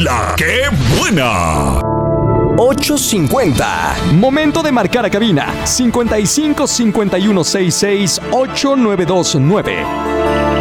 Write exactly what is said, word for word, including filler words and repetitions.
¡La que buena! ocho cincuenta. Momento de marcar a cabina cincuenta y cinco cincuenta y uno sesenta y seis ocho nueve dos nueve.